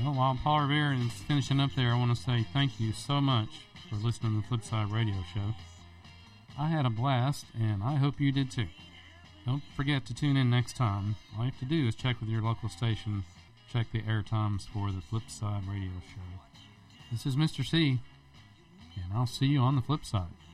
Well, while Paul Revere is finishing up there, I want to say thank you so much for listening to the Flipside Radio Show. I had a blast, and I hope you did too. Don't forget to tune in next time. All you have to do is check with your local station, check the air times for the Flipside Radio Show. This is Mr. C, and I'll see you on the flip side.